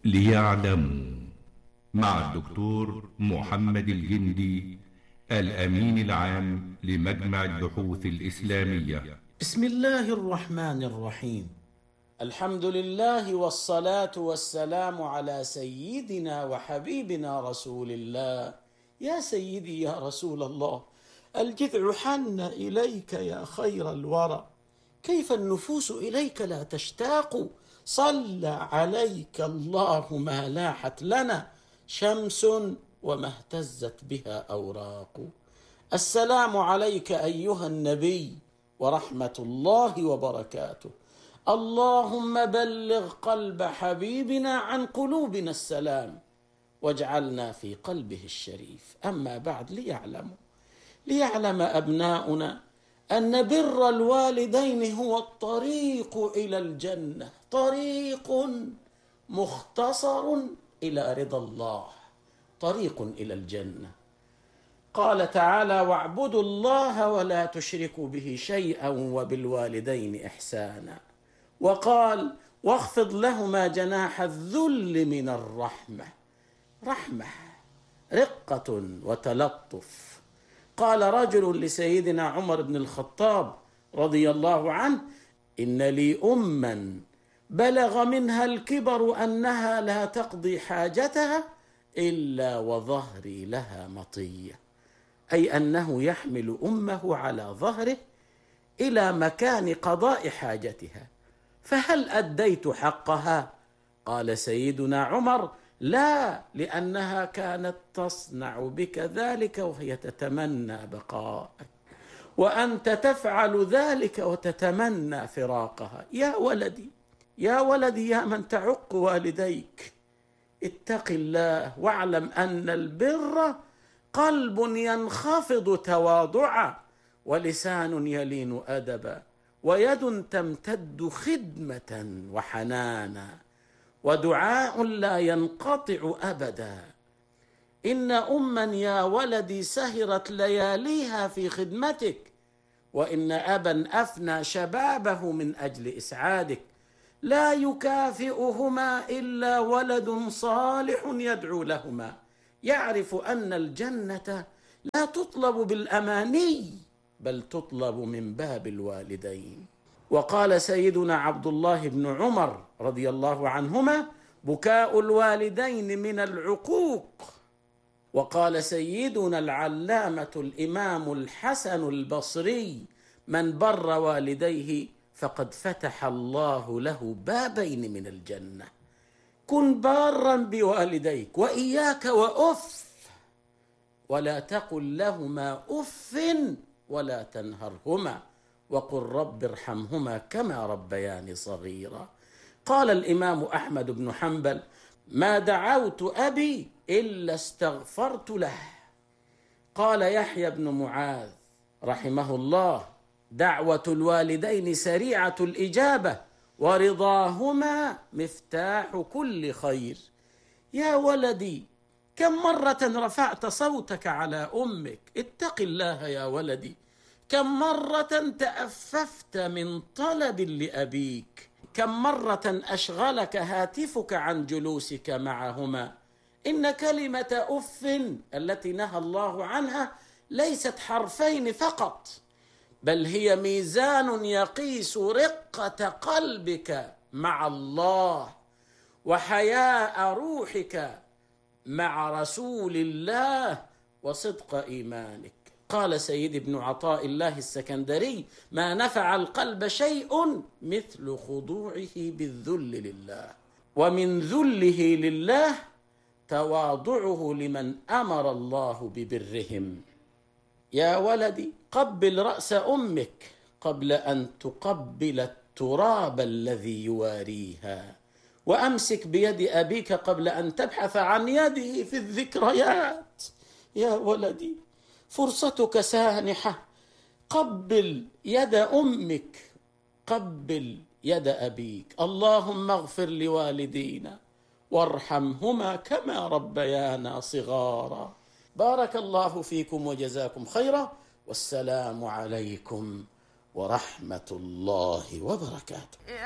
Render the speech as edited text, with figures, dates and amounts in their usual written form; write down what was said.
ليعلموا مع الدكتور محمد الجندي، الأمين العام لمجمع البحوث الإسلامية. بسم الله الرحمن الرحيم. الحمد لله والصلاة والسلام على سيدنا وحبيبنا رسول الله. يا سيدي يا رسول الله، الجذع حن إليك يا خير الورى، كيف النفوس إليك لا تشتاق؟ صلى عليك الله ما لاحت لنا شمس وما اهتزت بها أوراق. السلام عليك أيها النبي ورحمة الله وبركاته. اللهم بلغ قلب حبيبنا عن قلوبنا السلام، واجعلنا في قلبه الشريف. أما بعد، ليعلم أبناؤنا أن بر الوالدين هو الطريق إلى الجنة، طريق مختصر إلى رضا الله، طريق إلى الجنة. قال تعالى: واعبدوا الله ولا تشركوا به شيئا وبالوالدين إحسانا. وقال: واخفض لهما جناح الذل من الرحمة، رحمة، رقة وتلطف. قال رجل لسيدنا عمر بن الخطاب رضي الله عنه: إن لي أما بلغ منها الكبر أنها لا تقضي حاجتها إلا وظهري لها مطية، أي أنه يحمل أمه على ظهره إلى مكان قضاء حاجتها، فهل أديت حقها؟ قال سيدنا عمر: لا، لأنها كانت تصنع بك ذلك وهي تتمنى بقاءك، وأنت تفعل ذلك وتتمنى فراقها. يا ولدي يا ولدي، يا من تعق والديك، اتق الله واعلم أن البر قلب ينخفض تواضعا، ولسان يلين أدبا، ويد تمتد خدمة وحنانا، ودعاء لا ينقطع أبدا. إن أما يا ولدي سهرت لياليها في خدمتك، وإن أبا أفنى شبابه من أجل إسعادك، لا يكافئهما إلا ولد صالح يدعو لهما، يعرف أن الجنة لا تطلب بالأماني بل تطلب من باب الوالدين. وقال سيدنا عبد الله بن عمر رضي الله عنهما: بكاء الوالدين من العقوق. وقال سيدنا العلامة الإمام الحسن البصري: من بر والديه فقد فتح الله له بابين من الجنة. كن بارا بوالديك، وإياك وأف، ولا تقل لهما أف ولا تنهرهما، وقل رب ارحمهما كما ربياني صغيرا. قال الإمام أحمد بن حنبل: ما دعوت أبي إلا استغفرت له. قال يحيى بن معاذ رحمه الله: دعوة الوالدين سريعة الإجابة، ورضاهما مفتاح كل خير. يا ولدي، كم مرة رفعت صوتك على أمك؟ اتق الله يا ولدي. كم مرة تأففت من طلب لأبيك؟ كم مرة أشغلك هاتفك عن جلوسك معهما؟ إن كلمة أف التي نهى الله عنها ليست حرفين فقط، بل هي ميزان يقيس رقة قلبك مع الله، وحياء روحك مع رسول الله، وصدق إيمانك. قال سيد ابن عطاء الله السكندري: ما نفع القلب شيء مثل خضوعه بالذل لله، ومن ذله لله تواضعه لمن أمر الله ببرهم. يا ولدي، قبل رأس أمك قبل أن تقبل التراب الذي يواريها، وأمسك بيد أبيك قبل أن تبحث عن يده في الذكريات. يا ولدي، فرصتك سانحة، قبل يد أمك، قبل يد أبيك. اللهم اغفر لوالدينا وارحمهما كما ربيانا صغارا. بارك الله فيكم وجزاكم خيرا، والسلام عليكم ورحمة الله وبركاته.